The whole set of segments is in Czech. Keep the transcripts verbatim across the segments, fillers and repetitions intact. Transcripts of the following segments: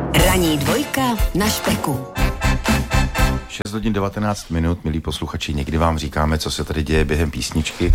Ranní dvojka na Špeku. šest hodin devatenáct minut, milí posluchači, někdy vám říkáme, co se tady děje během písničky.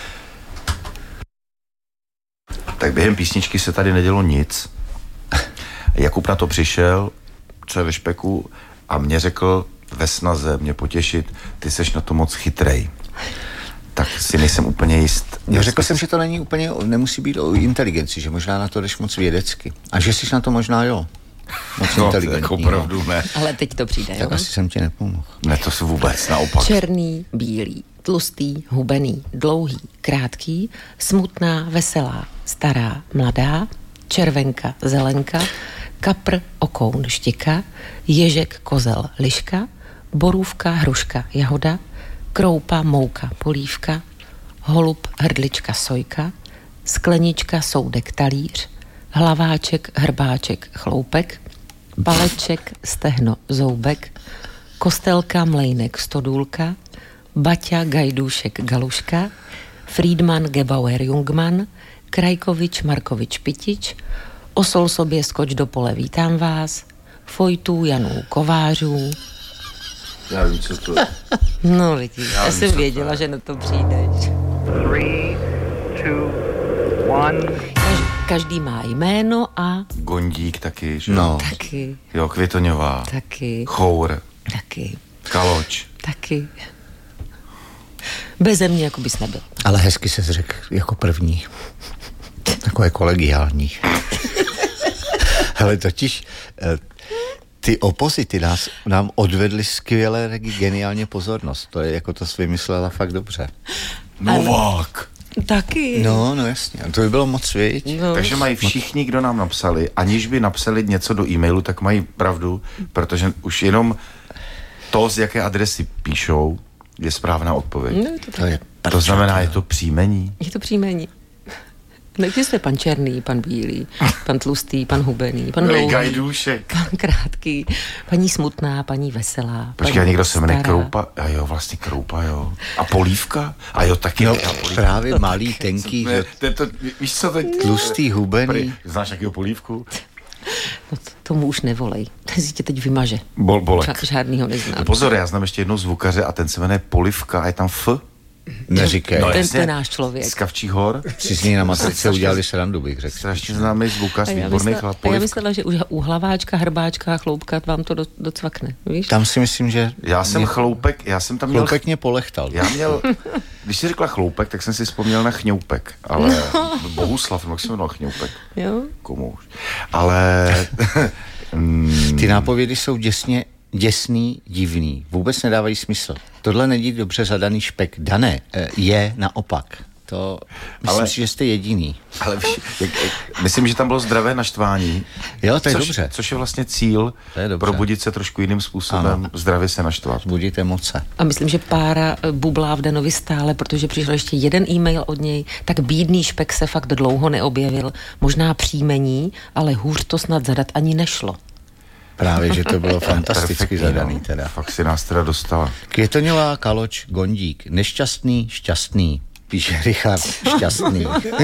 Tak během písničky se tady nedělo nic. Jakub na to přišel, co je ve Špeku, a mě řekl ve snaze mě potěšit, ty seš na to moc chytrej. Tak si nejsem úplně jist. Já řekl jsem, že to není úplně, nemusí být o inteligenci, že možná na to jdeš moc vědecky. A že jsi na to možná jo. Moc no, inteligentní. Jako opravdu ne. Ale teď to přijde, jo? Tak asi jsem ti nepomohl. Ne, to se vůbec naopak. Černý, bílý, tlustý, hubený, dlouhý, krátký, smutná, veselá, stará, mladá, červenka, zelenka, kapr, okoun, štika, ježek, kozel, liška, borůvka, hruška, jahoda, kroupa, mouka, polívka, holub, hrdlička, sojka, sklenička, soudek, talíř, hlaváček, hrbáček, chloupek, paleček, stehno, zoubek, kostelka, mlejnek, stodůlka, baťa, gajdůšek, galuška, Friedman, Gebauer, Jungmann, Krajkovič, Markovič, Pitič, osol sobě skoč do pole, vítám vás, Fojtů, Janů, Kovářů. Já vím, co to je. No vidíš, já, já vím, jsem věděla, že na to přijdeš. Three, two, one. Každý má jméno a... Gondík taky, že? No. Taky, Jo, Květoňová. taky, Chour. taky, Kaloč. taky. Beze mě jako bys nebyl. Ale hezky se řekl jako první. Takové kolegiální. Hele, totiž ty opozity nás, nám odvedly skvěle, geniálně pozornost. To je jako to jsi vymyslela fakt dobře. Novák. Taky. No, no jasně. To by bylo moc, viď? No. Takže mají všichni, kdo nám napsali, aniž by napsali něco do e-mailu, tak mají pravdu, protože už jenom to, z jaké adresy píšou, je správná odpověď. No, to, To je To znamená, je to příjmení. je to příjmení. Neexistuje pan černý, pan bílý, pan tlustý, pan hubený, pan dlouhý, Gajdůšek. pan krátký, paní smutná, paní veselá. Počkej, a někdo se jmenuje stará. Kroupa. A jo, vlastně Kroupa, jo. A Polívka? A jo, taky. No, a Polívka. právě malý, tenký, Ne, že tento, víš co teď? tlustý, hubený. Znáš jakýho Polívku? No, to, tomu už nevolej. Ten si tě teď vymaže. Bol, bolek. Ža- žádnýho neznám. No pozor, já znám ještě jednou zvukaře a ten se jmenuje Polivka a je tam F. Neříkej. No, ten- jasně, ten náš člověk. Z Kavčích hor. Si z něj na matrice udělali srandu, bych řekl. Strašně známý zvukař, A já, výborný myslela, chlap. a já Polivka. myslela, že už u hlaváčka, hrbáčka a chloupka vám to do, docvakne, víš? Tam si myslím, že Já jsem mě, chloupek, já jsem tam měl... chloupek mě polechtal. Já měl, když jsi řekla chloupek, tak jsem si vzpomněl na chňoupek, ale no. Bohuslav, no, jak se jmenoval chňoupek. Jo? Komu už. Ale... mm, Ty nápovědy jsou děsně, děsný, divný. Vůbec nedávají smysl. Tohle není dobře zadaný Špek. Dané, je naopak. To, myslím Ale- si, že jste jediný. ale víš, jak, jak, myslím, že tam bylo zdravé naštvání. Jo, to je což, dobře. Což je vlastně cíl, To je dobře. probudit se trošku jiným způsobem, Ano. zdravě se naštvat. Budit emoce. A myslím, že pára eh, bublá v Danovi stále, protože přišel ještě jeden e-mail od něj, tak bídný Špek se fakt dlouho neobjevil. Možná příjmení, ale hůř to snad zadat ani nešlo. Právě, že to bylo fantasticky Perfektní, zadaný no. teda. Fakt si nás teda dostala. Květoňová, Kaloč, Gondík. Nešťastný, šťastný. Píše Richard Šťastný.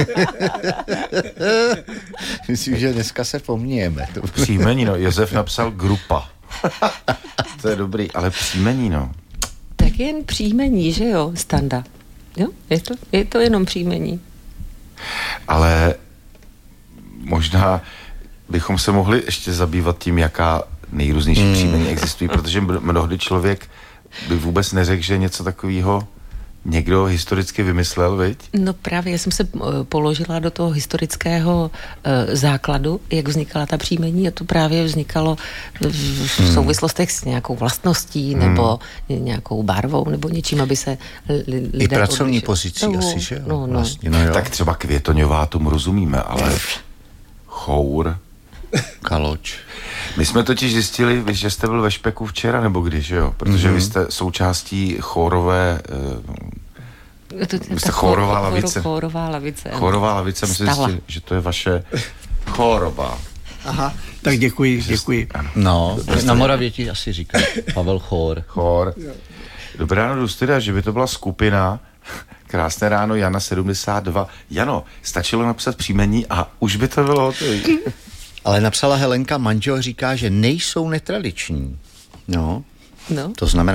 Myslím, že dneska se pomíjeme. Příjmení, no. Josef napsal Grupa. To je dobrý, ale příjmení, no. Tak jen příjmení, že jo, Standa. Jo, je to, je to jenom příjmení. Ale možná bychom se mohli ještě zabývat tím, jaká nejrůznější hmm. příjmení existují, protože mnohdy člověk by vůbec neřekl, že něco takového někdo historicky vymyslel, viď? No právě, já jsem se uh, položila do toho historického uh, základu, jak vznikala ta příjmení, a to právě vznikalo v, v Hmm. souvislostech s nějakou vlastností, hmm. nebo nějakou barvou, nebo něčím, aby se li, lidé I pracovní odlišili. pozicí no, asi, že jo? No, no. Vlastně, no jo. Tak třeba Květoňová, tomu rozumíme, ale chour. Kaloč. My jsme totiž zjistili, vy, že jste byl ve Špeku včera, nebo když, že jo? Protože mm-hmm. vy jste součástí chórové... Uh, To, to, vy jste chórová lavice. Chórová lavice. Chórová lavice, my jsme Stala. zjistili, že to je vaše chóroba. Aha, tak děkuji, děkuji. Ano. No, na Moravě ti asi říká Pavel Chór. Chór. Dobré ráno do studia, že by to byla skupina. Krásné ráno, Jana sedmdesát dva. Jano, stačilo napsat příjmení a už by to bylo hotové. Ale napsala Helenka, manžel říká, že nejsou netradiční. No, No. to znamená,